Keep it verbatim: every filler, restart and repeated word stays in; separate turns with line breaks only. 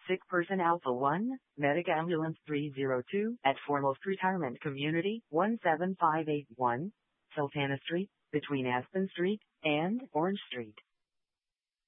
Sick Person Alpha one, Medic Ambulance three oh two, at Foremost Retirement Community, one seven five eight one, Sultana Street, between Aspen Street and Orange Street.